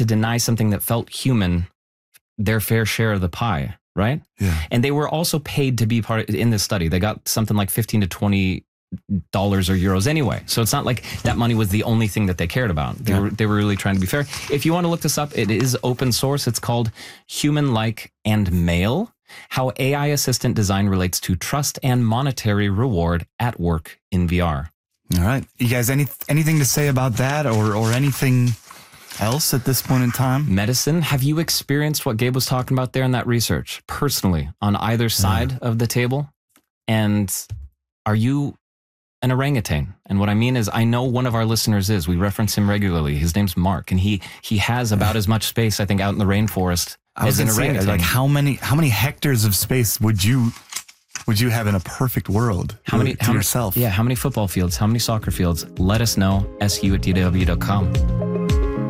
to deny something that felt human their fair share of the pie, right? Yeah. And they were also paid to be part in this study. They got something like $15 to $20 or euros anyway. So it's not like that money was the only thing that they cared about. They were really trying to be fair. If you want to look this up, it is open source. It's called Human Like and Male: How AI Assistant Design Relates to Trust and Monetary Reward at Work in VR. All right. You guys, anything to say about that or anything else at this point in time? Medicine. Have you experienced what Gabe was talking about there in that research personally on either side of the table? And are you an orangutan? And what I mean is, I know one of our listeners is. We reference him regularly. His name's Mark, and he has about as much space, I think, out in the rainforest as an orangutan. Like how many hectares of space would you have in a perfect world? How many yourself? Yeah, how many football fields? How many soccer fields? Let us know. su@dw.com.